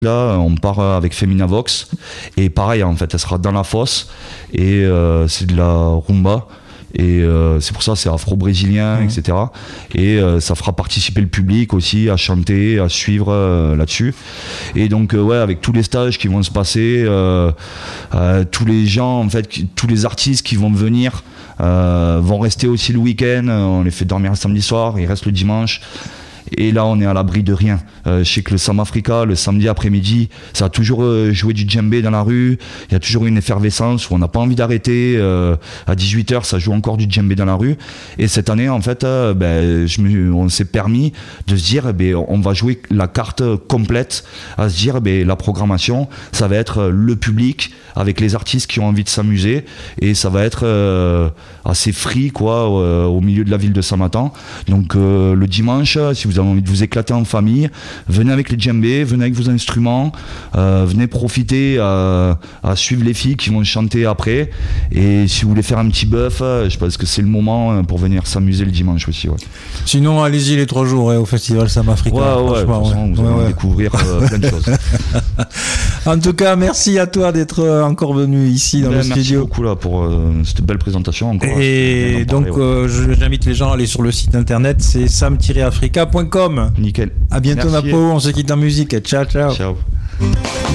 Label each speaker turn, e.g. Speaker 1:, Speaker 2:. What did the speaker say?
Speaker 1: Là, on part avec Femina Vox et pareil en fait, elle sera dans la fosse et c'est de la rumba et c'est pour ça c'est afro-brésilien, etc. Et ça fera participer le public aussi à chanter, à suivre là-dessus. Et donc ouais, avec tous les stages qui vont se passer, tous les gens en fait, tous les artistes qui vont venir vont rester aussi le week-end. On les fait dormir le samedi soir, ils restent le dimanche. Et là, on est à l'abri de rien. Je sais que le Sam Africa, le samedi après-midi, ça a toujours joué du djembé dans la rue. Il y a toujours une effervescence où on n'a pas envie d'arrêter. À 18h, ça joue encore du djembé dans la rue. Et cette année, en fait, on s'est permis de se dire, on va jouer la carte complète, à se dire, la programmation, ça va être le public avec les artistes qui ont envie de s'amuser. Et ça va être assez free, quoi, au milieu de la ville de Samatan. Donc, le dimanche, si vous avez envie de vous éclater en famille, venez avec les djembés, venez avec vos instruments, venez profiter à suivre les filles qui vont chanter après. Et si vous voulez faire un petit bœuf, je pense que c'est le moment pour venir s'amuser le dimanche aussi. Ouais.
Speaker 2: Sinon, allez-y les 3 jours au Festival Sam Africa.
Speaker 1: Ouais, de toute façon, vous allez découvrir plein de choses.
Speaker 2: En tout cas, merci à toi d'être encore venu ici dans le studio.
Speaker 1: Merci beaucoup là, pour cette belle présentation. Encore,
Speaker 2: et donc, j'invite les gens à aller sur le site internet, c'est sam-africa.com.
Speaker 1: Nickel.
Speaker 2: À bientôt, Napo. On se quitte en musique. Ciao, ciao.
Speaker 1: Ciao.